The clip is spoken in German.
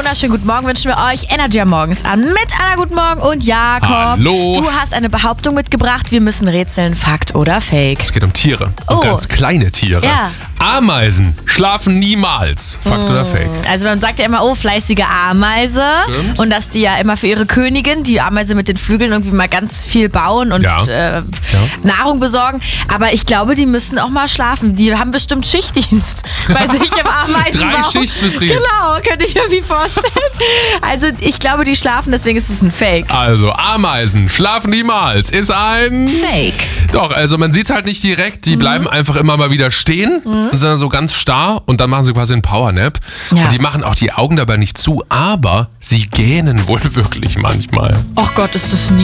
wunderschönen guten Morgen wünschen wir euch. Energy am Morgens an mit Anna, guten Morgen und Jakob. Hallo. Du hast eine Behauptung mitgebracht. Wir müssen rätseln, Fakt oder Fake. Es geht um Tiere. Um ganz kleine Tiere. Ja. Ameisen schlafen niemals. Fakt oder Fake? Also man sagt ja immer, oh, fleißige Ameise. Stimmt. Und dass die ja immer für ihre Königin, die Ameise mit den Flügeln, irgendwie mal ganz viel bauen und Nahrung besorgen. Aber ich glaube, die müssen auch mal schlafen. Die haben bestimmt Schichtdienst bei sich im Ameisenbau. 3 Schichtbetrieb. Genau, könnte ich mir wie vorstellen. Also ich glaube, die schlafen, deswegen ist es ein Fake. Also, Ameisen schlafen niemals. Ist ein... Fake. Doch, also man sieht es halt nicht direkt. Die bleiben einfach immer mal wieder stehen und sind dann so ganz starr und dann machen sie quasi einen Powernap. Ja. Und die machen auch die Augen dabei nicht zu, aber sie gähnen wohl wirklich manchmal. Och Gott, ist das